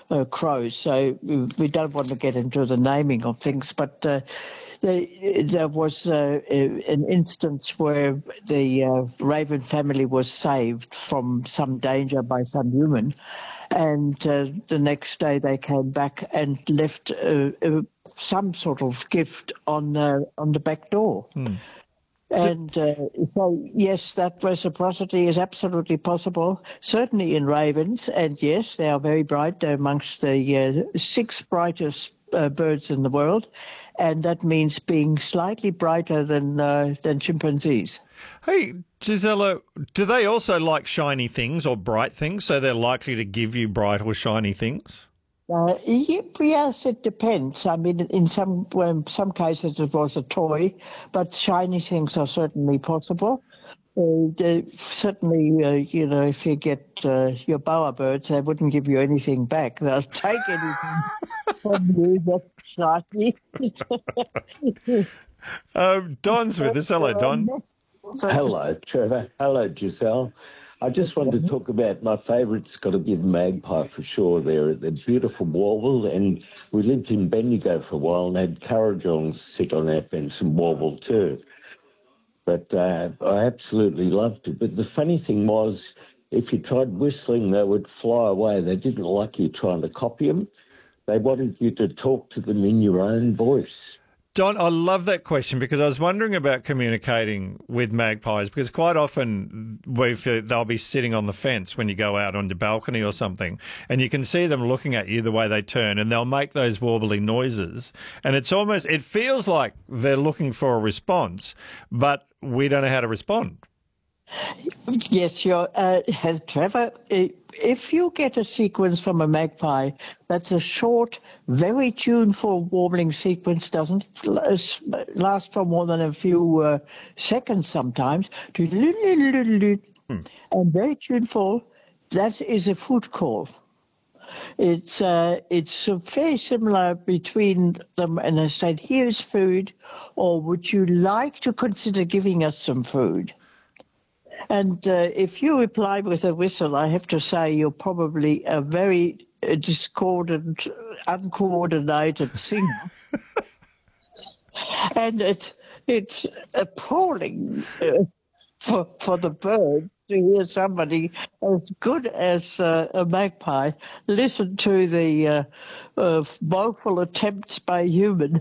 crows. So we don't want to get into the naming of things, but there was an instance where the raven family was saved from some danger by some human, and the next day they came back and left some sort of gift on the back door. And so, yes, that reciprocity is absolutely possible, certainly in ravens. And yes, they are very bright. They're amongst the six brightest birds in the world. And that means being slightly brighter than chimpanzees. Hey, Gisela, do they also like shiny things or bright things, so they're likely to give you bright or shiny things? Yes, it depends. I mean, in some cases it was a toy, but shiny things are certainly possible. Certainly, if you get your bowerbirds, they wouldn't give you anything back. They'll take anything from you that's shiny. Don's with us. Hello, Don. Hello, Trevor. Hello, Giselle. I just wanted to talk about my favourite's got to be the magpie for sure. They're beautiful warble, and we lived in Bendigo for a while and had currawongs sit on our fence and warble too. But I absolutely loved it. But the funny thing was, if you tried whistling, they would fly away. They didn't like you trying to copy them. They wanted you to talk to them in your own voice. Don, I love that question because I was wondering about communicating with magpies because quite often they'll be sitting on the fence when you go out on the balcony or something and you can see them looking at you the way they turn and they'll make those warbly noises and it feels like they're looking for a response, but we don't know how to respond. Yes, Trevor, if you get a sequence from a magpie that's a short, very tuneful warbling sequence, doesn't last for more than a few seconds sometimes, and very tuneful, that is a food call. It's very similar between them, and I said, here's food, or would you like to consider giving us some food? And if you reply with a whistle, I have to say you're probably a very discordant, uncoordinated singer. And it's appalling for the bird to hear somebody as good as a magpie listen to the woeful attempts by humans.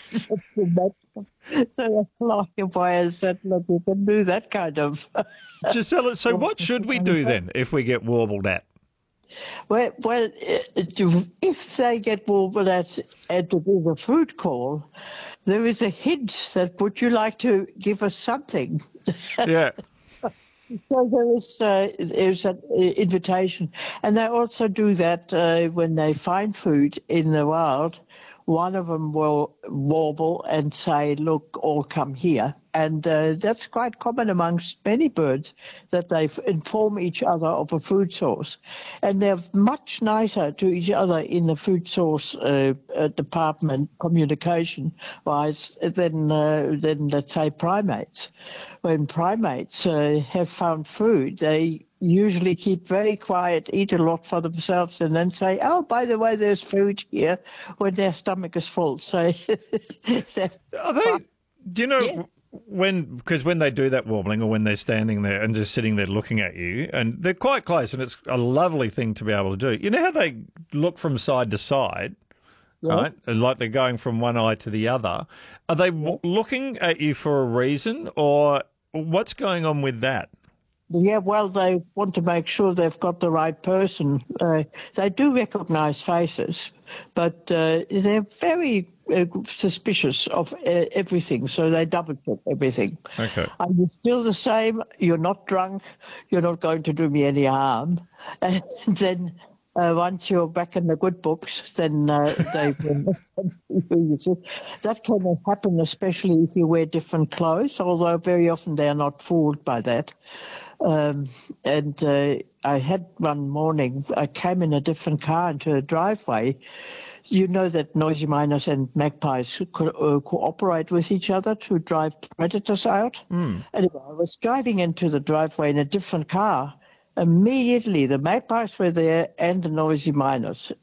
So that's like if I said, look, you can do that kind of... Gisela, so what should we do then if we get warbled at? Well, if they get warbled at and to do the food call, there is a hint that would you like to give us something? Yeah. So there's an invitation. And they also do that when they find food in the wild. One of them will warble and say, look, all come here. And that's quite common amongst many birds, that they inform each other of a food source. And they're much nicer to each other in the food source department, communication-wise, than let's say, primates. When primates have found food, they usually keep very quiet, eat a lot for themselves, and then say, oh, by the way, there's food here, when their stomach is full. So, do you know, yeah. Because when they do that warbling or when they're standing there and just sitting there looking at you, and they're quite close, and it's a lovely thing to be able to do. You know how they look from side to side, yeah. Right? Like they're going from one eye to the other. Are they looking at you for a reason, or what's going on with that? Yeah, well, they want to make sure they've got the right person. They do recognize faces, but they're very suspicious of everything, so they double-check everything. Okay. Are you still the same? You're not drunk? You're not going to do me any harm? And then once you're back in the good books, then they will. That can happen, especially if you wear different clothes, although very often they are not fooled by that. I had one morning, I came in a different car into a driveway. You know that noisy miners and magpies cooperate with each other to drive predators out. Anyway, I was driving into the driveway in a different car. Immediately, the magpies were there and the noisy miners.